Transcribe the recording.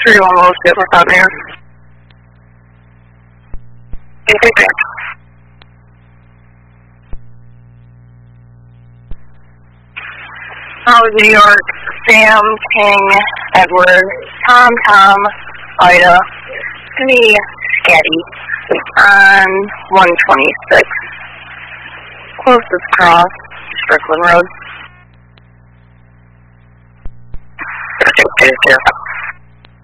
31 Willow State, what's out there? Take care. New York, Sam, King, Edward, Tom, Ida, me, Sketty, on 126. Closest cross, Strickland Road.